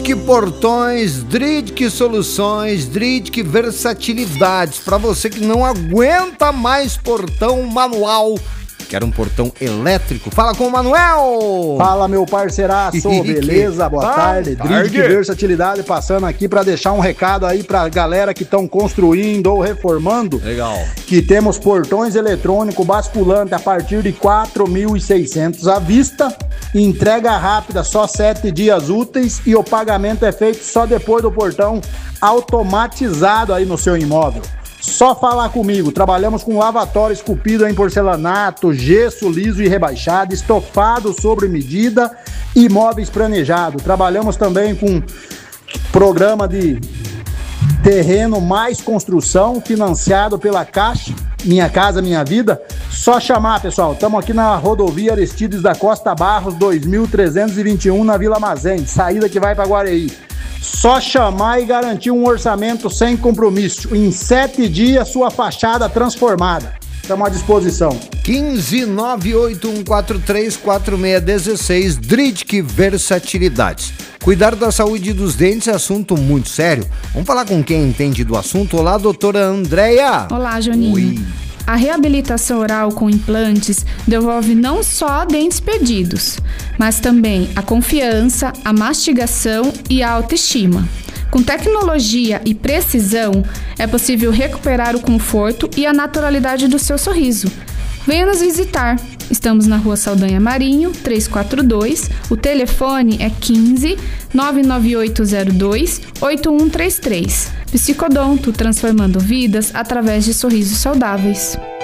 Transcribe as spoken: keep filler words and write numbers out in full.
Dridke Portões, Dridke Soluções, Dridke Versatilidades. Para você que não aguenta mais portão manual, quer um portão elétrico? Fala com o Manuel! Fala, meu parceiraço, beleza? Boa tarde. Dridke Versatilidade passando aqui para deixar um recado aí pra galera que estão construindo ou reformando. Legal. Que temos portões eletrônicos basculante a partir de quatro mil e seiscentos à vista, entrega rápida, só sete dias úteis, e o pagamento é feito só depois do portão automatizado aí no seu imóvel. Só falar comigo. Trabalhamos com lavatório esculpido em porcelanato, gesso liso e rebaixado, estofado sobre medida e móveis planejados. Trabalhamos também com programa de terreno mais construção, financiado pela Caixa, Minha Casa Minha Vida. Só chamar, pessoal. Estamos aqui na rodovia Aristides da Costa Barros, dois mil trezentos e vinte e um, na Vila Mazém, saída que vai para Guareí. Só chamar e garantir um orçamento sem compromisso. Em sete dias, sua fachada transformada. Estamos à disposição. quinze nove oito um quatro três quatro seis um seis, Dridke Versatilidades. Cuidar da saúde dos dentes é assunto muito sério. Vamos falar com quem entende do assunto. Olá, doutora Andréia. Olá, Joninho. Oi. A reabilitação oral com implantes devolve não só dentes perdidos, mas também a confiança, a mastigação e a autoestima. Com tecnologia e precisão, é possível recuperar o conforto e a naturalidade do seu sorriso. Venha nos visitar. Estamos na Rua Saldanha Marinho, trezentos e quarenta e dois. O telefone é quinze, nove nove oito zero dois, oito um três três. Psicodonto, transformando vidas através de sorrisos saudáveis.